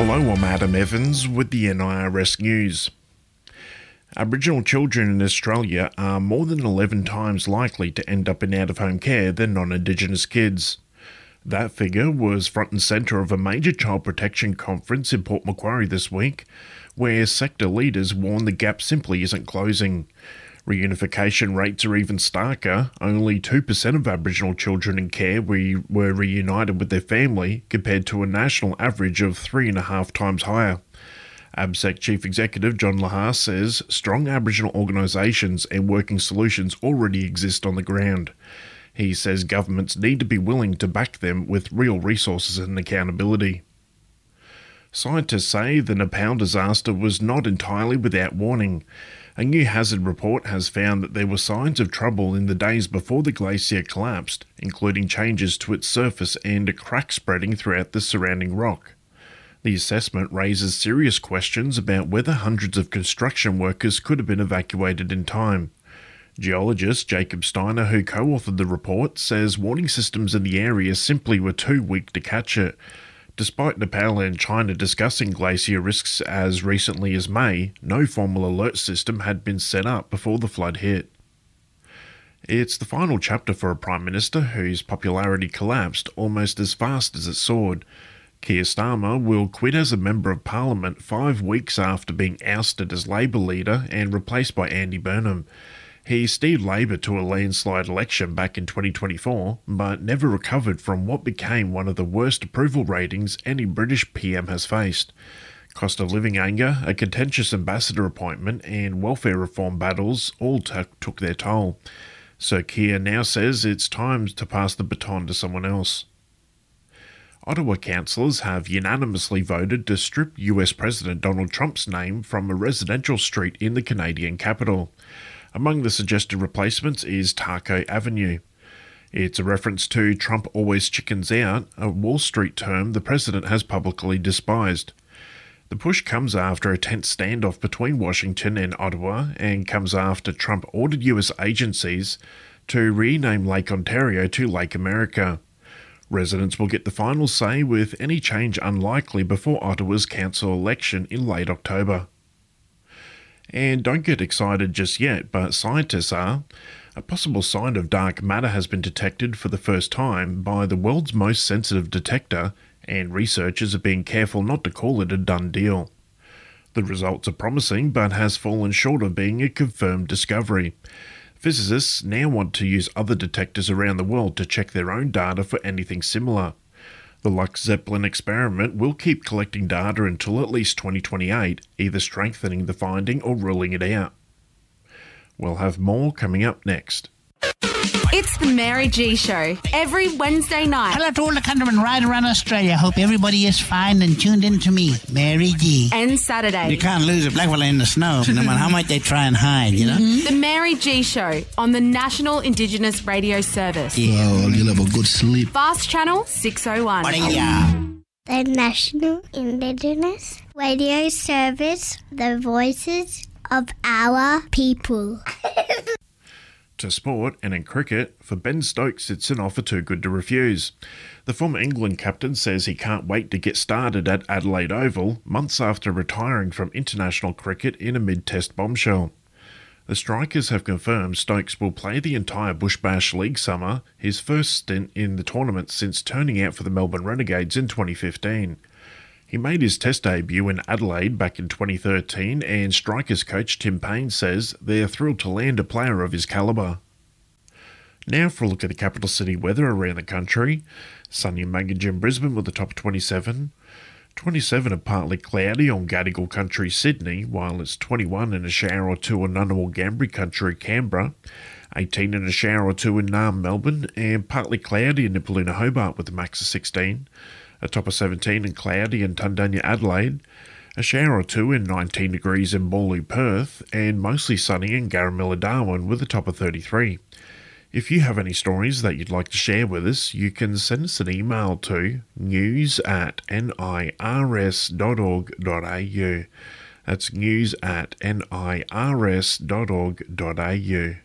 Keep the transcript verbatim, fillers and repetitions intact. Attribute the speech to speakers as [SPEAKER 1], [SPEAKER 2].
[SPEAKER 1] Hello, I'm Adam Evans with the N I R S News. Aboriginal children in Australia are more than eleven times likely to end up in out-of-home care than non-Indigenous kids. That figure was front and centre of a major child protection conference in Port Macquarie this week, where sector leaders warn the gap simply isn't closing. Reunification rates are even starker. Only two percent of Aboriginal children in care were, were reunited with their family, compared to a national average of three and a half times higher. ABSEC Chief Executive John Lahar says strong Aboriginal organisations and working solutions already exist on the ground. He says governments need to be willing to back them with real resources and accountability. Scientists say the Nepal disaster was not entirely without warning. A new hazard report has found that there were signs of trouble in the days before the glacier collapsed, including changes to its surface and a crack spreading throughout the surrounding rock. The assessment raises serious questions about whether hundreds of construction workers could have been evacuated in time. Geologist Jacob Steiner, who co-authored the report, says warning systems in the area simply were too weak to catch it. Despite Nepal and China discussing glacier risks as recently as May, no formal alert system had been set up before the flood hit. It's the final chapter for a Prime Minister whose popularity collapsed almost as fast as it soared. Keir Starmer will quit as a Member of Parliament five weeks after being ousted as Labor leader and replaced by Andy Burnham. He steered Labor to a landslide election back in twenty twenty-four, but never recovered from what became one of the worst approval ratings any British P M has faced. Cost of living anger, a contentious ambassador appointment, and welfare reform battles all t- took their toll. So Keir now says it's time to pass the baton to someone else. Ottawa councillors have unanimously voted to strip U S President Donald Trump's name from a residential street in the Canadian capital. Among the suggested replacements is Taco Avenue. It's a reference to Trump always chickens out, a Wall Street term the president has publicly despised. The push comes after a tense standoff between Washington and Ottawa, and comes after Trump ordered U S agencies to rename Lake Ontario to Lake America. Residents will get the final say, with any change unlikely before Ottawa's council election in late October. And don't get excited just yet, but scientists are. A possible sign of dark matter has been detected for the first time by the world's most sensitive detector, and researchers are being careful not to call it a done deal. The results are promising, but has fallen short of being a confirmed discovery. Physicists now want to use other detectors around the world to check their own data for anything similar. The Lux-Zeppelin experiment will keep collecting data until at least twenty twenty-eight, either strengthening the finding or ruling it out. We'll have more coming up next.
[SPEAKER 2] It's the Mary G Show, every Wednesday night.
[SPEAKER 3] Hello to all the countrymen right around Australia. Hope everybody is fine and tuned in to me, Mary G.
[SPEAKER 2] And Saturday.
[SPEAKER 3] You can't lose a black fella in the snow, no matter how much they try and hide, you know?
[SPEAKER 2] Mm-hmm. The Mary G Show on the National Indigenous Radio Service.
[SPEAKER 3] Yeah.
[SPEAKER 4] Oh, you'll have a good sleep.
[SPEAKER 2] Fast Channel six oh one.
[SPEAKER 5] The National Indigenous Radio Service, the voices of our people.
[SPEAKER 1] To sport, and in cricket, for Ben Stokes it's an offer too good to refuse. The former England captain says he can't wait to get started at Adelaide Oval, months after retiring from international cricket in a mid-test bombshell. The Strikers have confirmed Stokes will play the entire Bush Bash League summer, his first stint in the tournament since turning out for the Melbourne Renegades in twenty fifteen. He made his test debut in Adelaide back in twenty thirteen, and Strikers coach Tim Payne says they're thrilled to land a player of his calibre. Now for a look at the capital city weather around the country. Sunny and muggy in Brisbane with a top twenty-seven. twenty-seven and partly cloudy on Gadigal Country, Sydney, while it's twenty-one and a shower or two in Ngunnawal Ngambri Country, Canberra. eighteen and a shower or two in Naarm, Melbourne, and partly cloudy in Nipaluna, Hobart with a max of sixteen. A top of seventeen and cloudy in Tundunya, Adelaide. A shower or two in nineteen degrees in Bawley, Perth, and mostly sunny in Garamilla, Darwin with a top of thirty-three. If you have any stories that you'd like to share with us, you can send us an email to news at nirs dot org dot au. That's news at nirs dot org dot au.